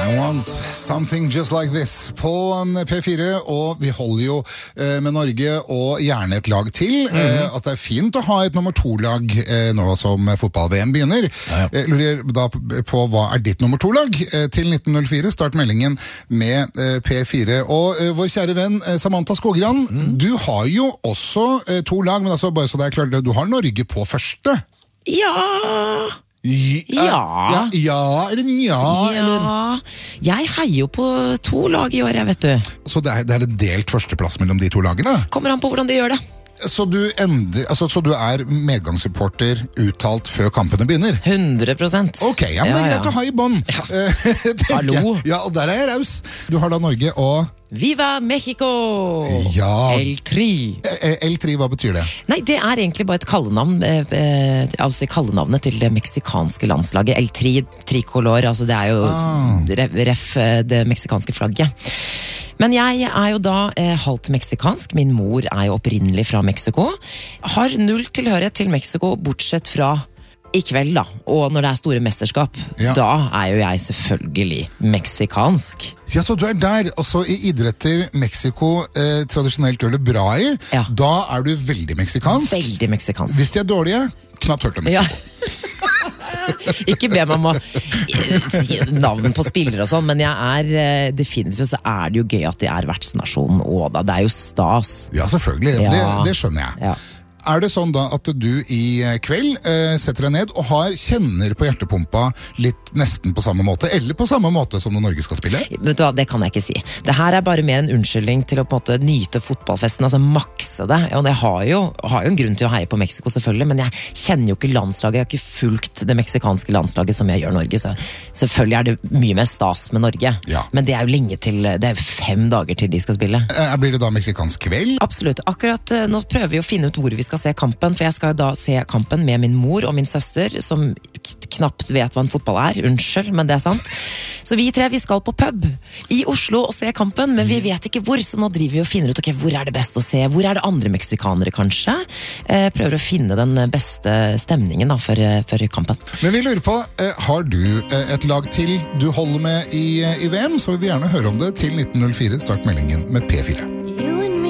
I want something just like this på en P4, og vi holder jo med Norge og gjerne et lag til. At det fint å ha et nummer 2-lag nå som fotball-VM begynner. Lurer da på hva ditt nummer 2-lag til 1904. Start meldingen med P4. Og vår kjære venn Samantha Skogran, du har jo også 2 lag, men altså bare så det klart, du har Norge på første. Eller? Jeg heier jo på 2 lag i år, jeg vet du. Så det er et delt førsteplass mellom de 2 lagene? Kommer an på hvordan de gjør det. Så du er medgangsreporter uttalt før kampene begynner? 100%. Ok, ja, men det er greit å ha i bånd. Hallo. Ja, og der er jeg raus. Du har da Norge og... Viva Mexico! Ja. El Tri. El Tri, hva betyr det? Nei, det er egentlig bare et kallenavn, altså kallenavnet til det meksikanske landslaget. El Tri, tricolor, altså det er jo ref det meksikanske flagget. Men jeg er jo da halvt meksikansk, min mor er jo opprinnelig fra Mexico. Har 0 tilhørighet til Mexico, bortsett fra i kveld da, og når det er store mesterskap, da er jo jeg selvfølgelig meksikansk. Ja, så du er der, altså i idretter Mexico tradisjonelt gjør det bra i, da er du veldig meksikansk. Veldig meksikansk. Hvis de er dårlige, knapt hørt om Mexico. Ikke be meg om å si navn på spillere og sånn, men jeg er definitivt så er det jo gøy at de er vertsnasjonen også da, det er jo stas. Ja, selvfølgelig, det skjønner jeg. Ja. Er det sånn da at du i kveld setter deg ned og kjenner på hjertepumpa litt nesten på samme måte, eller på samme måte som når Norge skal spille? Vet du hva, det kan jeg ikke si. Det her er bare mer en unnskyldning til å på en måte nyte fotballfesten, altså makse det. Og jeg har jo en grunn til å heie på Mexico selvfølgelig, men jeg kjenner jo ikke landslaget, jeg har ikke fulgt det meksikanske landslaget som jeg gjør Norge, så selvfølgelig er det mye mer stas med Norge. Ja. Men det er jo lenge til, det er 5 dager til de skal spille. Blir det da meksikansk kveld? Absolutt. Akkurat nå prøver vi å finne ut hvor vi skal se kampen, for jeg skal da se kampen med min mor og min søster, som knapt vet hva en fotball er. Unnskyld, men det er sant. Så vi 3, vi skal på pub i Oslo og se kampen, men vi vet ikke hvor, så nå driver vi og finner ut, ok, hvor er det best å se? Hvor er det andre meksikanere, kanskje? Prøver å finne den beste stemningen da, for kampen. Men vi lurer på, har du et lag til du holder med i VM, så vil vi gjerne høre om det til 1904. Start meldingen med P4.